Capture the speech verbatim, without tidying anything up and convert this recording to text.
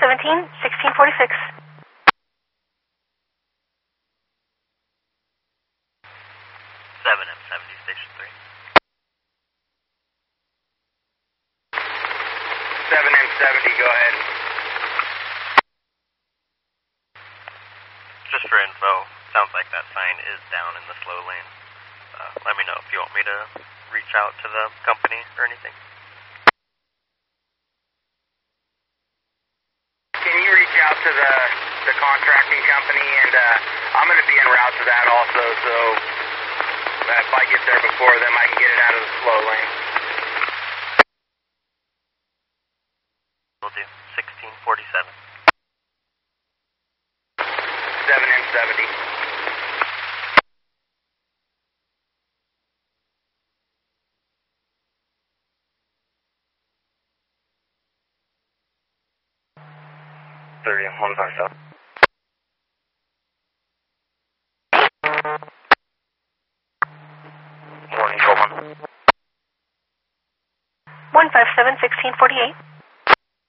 seventeen, sixteen forty-six. seven M seventy, Station three. seven M seventy, go ahead. Just for info, sounds like that sign is down in the slow lane. Uh, let me know if you want me to reach out to the company or anything. Can you reach out to the, the contracting company? And uh, I'm going to be en route to that also, so uh, if I get there before them, I can get it out of the slow lane. We'll do sixteen forty-seven. seven M seventy. thirty, one five seven. Morning, Coleman. one five seven, sixteen forty-eight.